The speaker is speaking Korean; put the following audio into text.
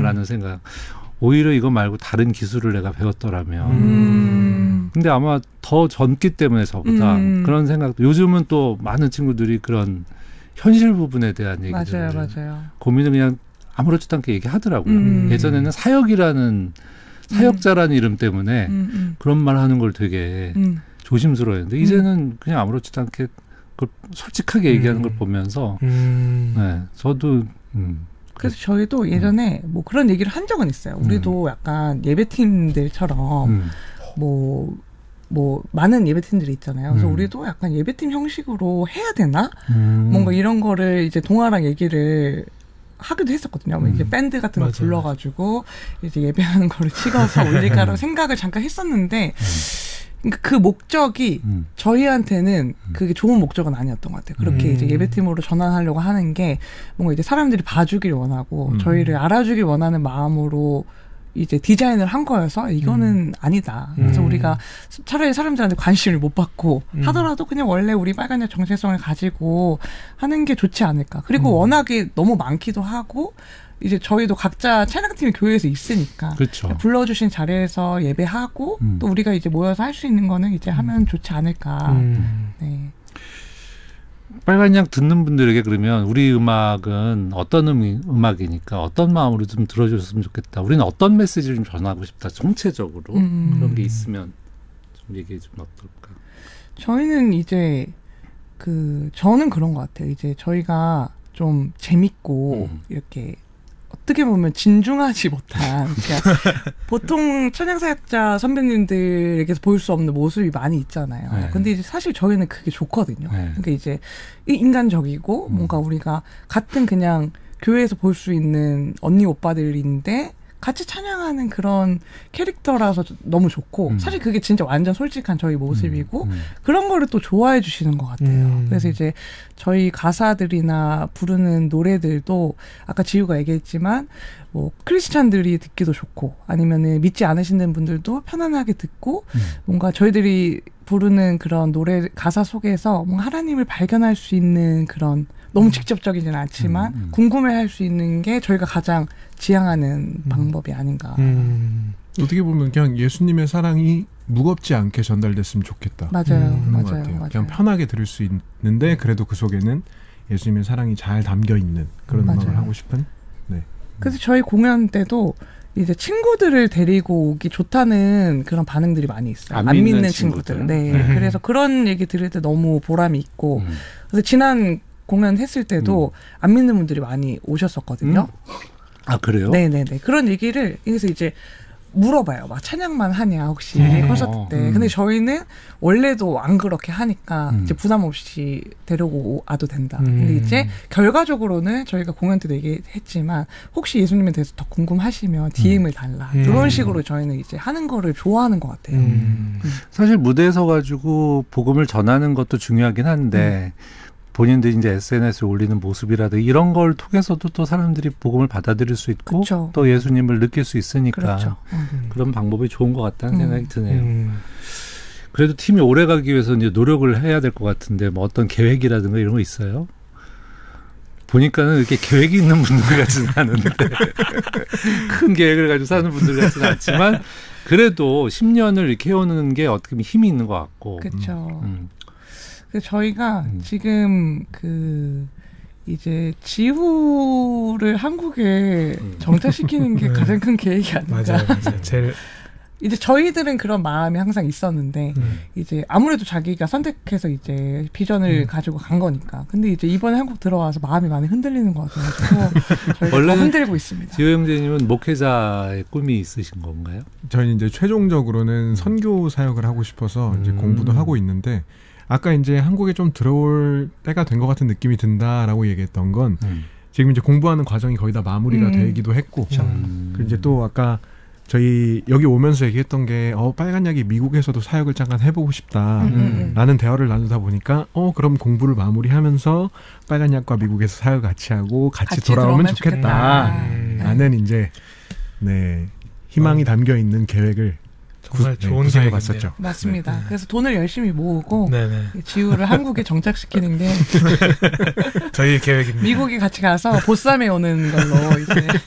라는 생각. 오히려 이거 말고 다른 기술을 내가 배웠더라면. 근데 아마 더 젊기 때문에 저보다 그런 생각도 요즘은 또 많은 친구들이 그런 현실 부분에 대한 얘기들 맞아요. 고민을 그냥 아무렇지도 않게 얘기하더라고요. 예전에는 사역자라는 이름 때문에 그런 말 하는 걸 되게 조심스러워했는데 이제는 그냥 아무렇지도 않게 그걸 솔직하게 얘기하는 걸 보면서 네, 저도 그래서 저희도 예전에 뭐 그런 얘기를 한 적은 있어요. 우리도 약간 예배팀들처럼 뭐 많은 예배팀들이 있잖아요. 그래서 우리도 약간 예배팀 형식으로 해야 되나? 뭔가 이런 거를 이제 동아랑 얘기를 하기도 했었거든요. 이제 밴드 같은 거 불러가지고 이제 예배하는 거를 찍어서 올릴까라고 생각을 잠깐 했었는데 그러니까 그 목적이 저희한테는 그게 좋은 목적은 아니었던 것 같아요. 그렇게 이제 예배팀으로 전환하려고 하는 게 뭔가 이제 사람들이 봐주길 원하고 저희를 알아주길 원하는 마음으로 이제 디자인을 한 거여서 이거는 아니다. 그래서 우리가 차라리 사람들한테 관심을 못 받고 하더라도 그냥 원래 우리 빨간약 정체성을 가지고 하는 게 좋지 않을까. 그리고 워낙에 너무 많기도 하고 이제 저희도 각자 찬양팀이 교회에서 있으니까 그렇죠. 불러주신 자리에서 예배하고 또 우리가 이제 모여서 할 수 있는 거는 이제 하면 좋지 않을까. 네. 빨간약 듣는 분들에게 그러면 우리 음악은 어떤 음악이니까 어떤 마음으로 좀 들어줬으면 좋겠다. 우리는 어떤 메시지를 좀 전하고 싶다. 정체적으로 그런 게 있으면 좀 얘기해 주면 어떨까. 저희는 이제 저는 그런 것 같아요. 이제 저희가 좀 재밌고 이렇게 어떻게 보면 진중하지 못한 그러니까 보통 찬양사역자 선배님들에게서 보일 수 없는 모습이 많이 있잖아요. 네. 근데 이제 사실 저희는 그게 좋거든요. 네. 그러니까 이제 인간적이고 뭔가 우리가 같은 그냥 교회에서 볼 수 있는 언니 오빠들인데 같이 찬양하는 그런 캐릭터라서 너무 좋고 사실 그게 진짜 완전 솔직한 저희 모습이고 그런 거를 또 좋아해 주시는 것 같아요. 그래서 이제 저희 가사들이나 부르는 노래들도 아까 지우가 얘기했지만 뭐 크리스찬들이 듣기도 좋고 아니면은 믿지 않으시는 분들도 편안하게 듣고 뭔가 저희들이 부르는 그런 노래 가사 속에서 뭔가 하나님을 발견할 수 있는 그런 너무 직접적이진 않지만 궁금해할 수 있는 게 저희가 가장 지향하는 방법이 아닌가. 어떻게 보면 그냥 예수님의 사랑이 무겁지 않게 전달됐으면 좋겠다. 맞아요. 맞아요. 그냥 편하게 들을 수 있는데 그래도 그 속에는 예수님의 사랑이 잘 담겨 있는 그런 음악을 하고 싶은. 네. 그래서 저희 공연 때도 이제 친구들을 데리고 오기 좋다는 그런 반응들이 많이 있어요. 안 믿는 친구들. 네. 그래서 그런 얘기 들을 때 너무 보람이 있고. 그래서 지난 공연 했을 때도 안 믿는 분들이 많이 오셨었거든요. 아, 그래요? 네네네. 그런 얘기를, 그래서 이제 물어봐요. 막 찬양만 하냐, 혹시 콘서트 때. 근데 저희는 원래도 안 그렇게 하니까 이제 부담 없이 데리고 와도 된다. 근데 이제 결과적으로는 저희가 공연 때도 얘기했지만 혹시 예수님에 대해서 더 궁금하시면 DM을 달라. 이런 식으로 저희는 이제 하는 거를 좋아하는 것 같아요. 사실 무대에 서가지고 복음을 전하는 것도 중요하긴 한데 본인들이 이제 SNS에 올리는 모습이라든지 이런 걸 통해서도 또 사람들이 복음을 받아들일 수 있고 그쵸. 또 예수님을 느낄 수 있으니까 그렇죠. 그런 방법이 좋은 것 같다는 생각이 드네요. 그래도 팀이 오래 가기 위해서 이제 노력을 해야 될 것 같은데 뭐 어떤 계획이라든가 이런 거 있어요? 보니까는 이렇게 계획이 있는 분들 같지는 않은데 큰 계획을 가지고 사는 분들 같지는 않지만 그래도 10년을 이렇게 해오는 게 어떻게 보면 힘이 있는 것 같고. 그렇죠. 그래서 저희가 지금 이제 지후를 한국에 정착시키는 게 가장 큰 계획이 아닌가. 맞아요. 제일 이제 저희들은 그런 마음이 항상 있었는데 이제 아무래도 자기가 선택해서 이제 비전을 가지고 간 거니까. 근데 이제 이번에 한국 들어와서 마음이 많이 흔들리는 것 같아가지고 저희가 더 흔들고 있습니다. 지호 형제님은 목회자의 꿈이 있으신 건가요? 저희는 이제 최종적으로는 선교 사역을 하고 싶어서 이제 공부도 하고 있는데 아까 이제 한국에 좀 들어올 때가 된 것 같은 느낌이 든다라고 얘기했던 건 지금 이제 공부하는 과정이 거의 다 마무리가 되기도 했고 그리고 이제 또 아까 저희 여기 오면서 얘기했던 게 빨간약이 미국에서도 사역을 잠깐 해보고 싶다라는 대화를 나누다 보니까 그럼 공부를 마무리하면서 빨간약과 미국에서 사역 같이 하고 같이 돌아오면 좋겠다라는 이제 희망이 담겨 있는 계획을 정말 좋은 구상해 봤었죠. 맞습니다. 네. 그래서 돈을 열심히 모으고 지우를 한국에 정착시키는 게 저희의 계획입니다. 미국에 같이 가서 보쌈해 오는 걸로 이제